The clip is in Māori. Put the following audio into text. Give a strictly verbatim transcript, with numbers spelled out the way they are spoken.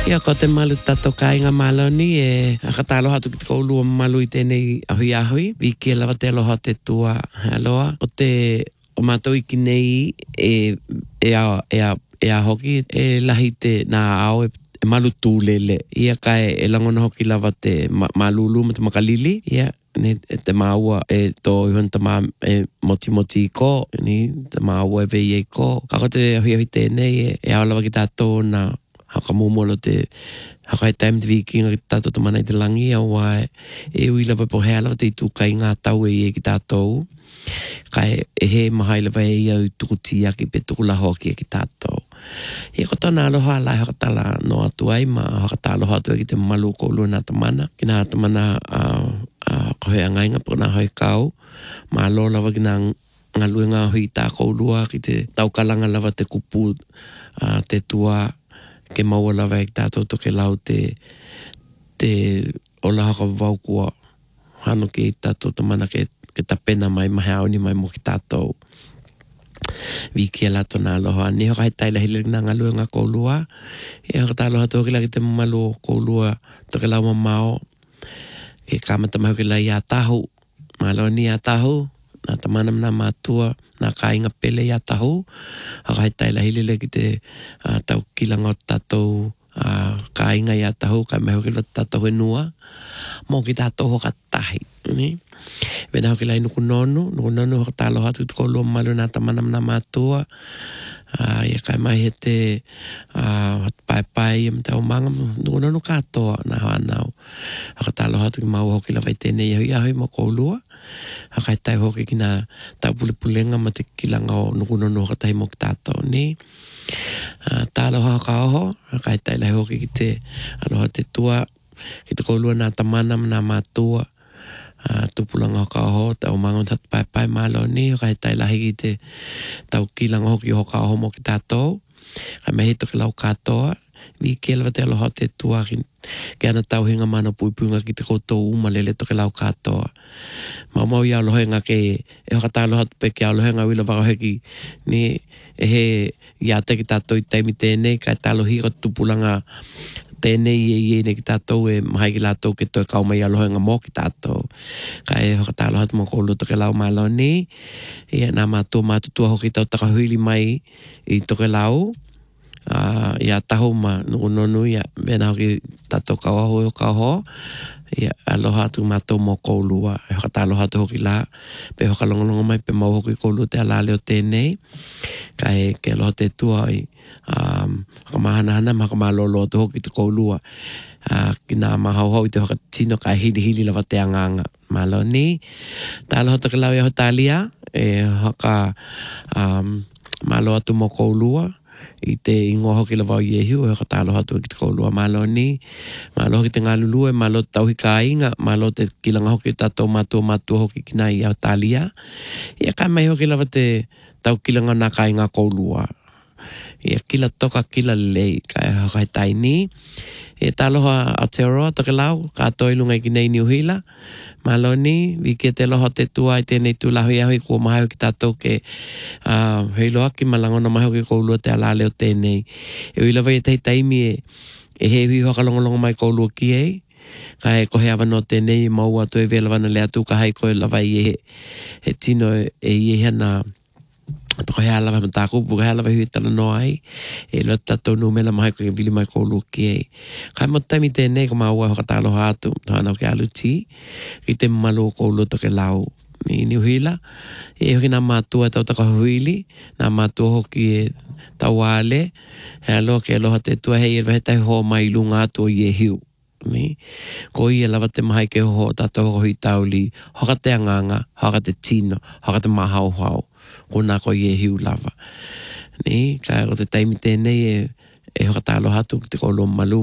Ia ko te malu tato kainga maloni e akatalo hatu ki te koulua malu i tēnei ahui ahui. Wiki e lawa te aloha te tua aloha. O te o mātou iki nei e, e, a, e, a, e a hoki e lahi te nā ao e, e malu tūlele. Ia kai e langona hoki lawa te ma, malulu ma te makalili. Ia ne te maua e tō iwan ta mā e moti moti i ko. Ni te maua e vei e ko. Kako te ahui ahui tēnei e, e ao lawa ki tātou na haka mōmolo te haka e taim te vikinga ki tātou ta mana i te langi au ai e ui lawa po hea lawa te i tūkai ngā tau e e ki tātou kai e he mahai lawa e iau tuku tiaki pe tuku laho ki e ki tātou e ko tana aloha lai haka tala no atu ai ma haka ta aloha atu e ki te malu koulu nā ta mana ki nā ta mana uh, uh, kohe angainga po nā hoi kau ma alo lawa ki nā ngā lue ngā hui tā koulua ki te taukalanga lawa te kupu uh, te tua ke maua lawa e tātou toke lau te te ola haka wau kua hano ke tātou ta mana ke, ke ta pena mai mahe auni mai mo ki tātou wiki e lato nā aloha ni hoka he taila hile ngā ngalua ngā koulua e hoka tā aloha toke lagi te malu koulua toke lau mamao ke kāmata mahu ke lai a tahu malo ni a tahu nā tamana mna mātua nā kāinga pele i a tahu haka he taila hile lagi te uh, tau kilanga o tātou uh, kāinga i a tahu kai meho ke tātou e nua mō ki tātou hoka tahi ni vena hoki lai nuku nonu nuku nonu hoka tālo hatu te koulua malu nā tamana mna mātua uh, ia kai mai he te uh, pai pai i mta o manga nuku nonu kātoa nā hoa nau hoka tālo hatu ki mau hoki lawai tēnei ahui ahui mo koulua haka tai hoki ki nā tau pule pulenga ma te kilanga o nukunono haka tahi mo ki tātou ni. Uh, tā aloha ka oho, haka tai lai hoki ki te aloha te tua, ki te koulua nā tamana ma nā mātua, uh, tupulanga haka oho, tau manga tatu pai pai malo ni, haka tai lahi ki te tau kilanga hoki hoka oho mo ki tātou, kai mehi toke lau kātoa, wiki elwa te aloha te tua ki ke ana tau hinga mana puipunga ki te koutou uma lele toke lau kātoa. Mau mau i alohenga ke e hoka tā aloha tupe ke alohenga wila wakaoheki ni e he i ate ki tātou i taimi tēnei kai tā alohira tupulanga tēnei i e i ne ki tātou e mahai ki lātou ke toi kauma i alohenga mō ki tātou. Kai e hoka tā aloha tu mō toke lau malo ni i nā mātua mātutua hoki tau takahuili mai i toke lau. Uh, ia tahu ma nuku nonu ia vena hoki tato kawaho o kawaho ia aloha tu mato mo koulua e hoka ta aloha tu hoki la pe hoka longolongo mai pe mau hoki koulu te ala leo tēnei kai ke aloha te tua i um, haka mahana hana ma haka malolo tu hoki te koulua uh, ki nā mahauhau i te hoka tino kai hili hili lawa te anganga malo ni ta aloha toke lau i aho talia e hoka um, malo atu mo koulua i te ingo hoki la wau iehiu e hoka tālo hatu e ki te koulua malo ni malo hoki te ngā lulu e malo tauhi ka inga malo te kilanga hoki tato matua matua hoki ki nai au talia ia kai mai hoki lawa te tau kilanga nā ka inga koulua ia kila toka kila lei kai hoka he taini e taloha Aotearoa toke lau kātoi lunga i ki nei Niuhila malo ni wiki te loho te tua i tēnei tu lahui ahui kua mahai ki tātou ke uh, heilo aki malangona mahai ki koulua te ala leo tēnei e ui lawa i tei taimi e e he hui hoka longo mai koulua ki ei ka e kohe awa no tēnei mau atu e vela wana lea tu ka hai koe lawa i e he tino e i e hana Toko hea lawa ma tāku, puka hea lawa hui tala no ai, e lo tatou nu mela mahai ko ke vili mai koulu ki ei. Kai mo taimi tēnei ka maua hoka tālo hātu, tāna o ke aluti, ki te malu koulu toke lau ni Niuhila, e hoki nā mātua e tau taka huili, nā mātua hoki e tau wale, hea loa ke aloha te tua hei e wahetai ho mai lunga atu o ie hiu. Ni ko ia lava te mahai ke ho tātou ho hui tauli, hoka te anganga, hoka te tino, hoka te mahau hau. Ko nā ko ie hiu lava. Ni, ka o te taimi tēnei e, e hoka tālo hatu te kolo malu